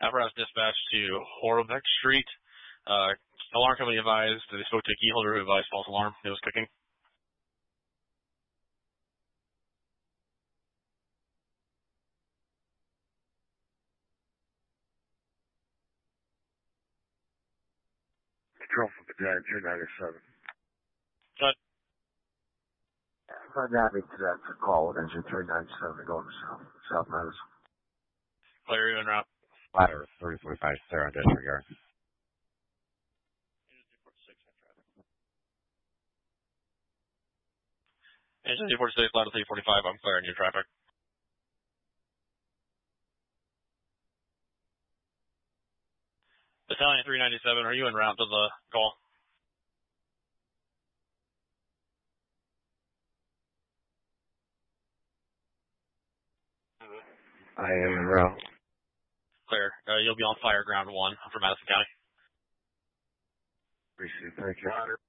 Apparatus dispatch to Horbeck Street. Alarm company advised that they spoke to a key holder who advised false alarm. It was cooking. Control from Battalion 297. Cut. I'm happy to that to call with engine 397 to go to South Madison. Clear, you en route. Ladder 3045, Sarah, disregard. Engine 246, ladder 345, I'm clearing your traffic. Battalion 397, are you en route to the call? I am en route. Clear. You'll be on fire ground 1 for Madison County. Appreciate it. Thank you.